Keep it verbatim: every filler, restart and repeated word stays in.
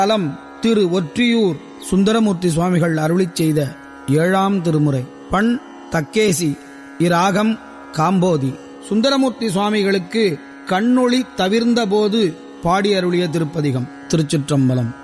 தலம் திரு ஒற்றியூர் சுந்தரமூர்த்தி சுவாமிகள் அருளிச் செய்த ஏழாம் திருமுறை. பண் தக்கேசி, இராகம் காம்போதி. சுந்தரமூர்த்தி சுவாமிகளுக்கு கண்ணொளி தவிர்ந்த போது பாடி அருளிய திருப்பதிகம். திருச்சிற்றம்பலம்.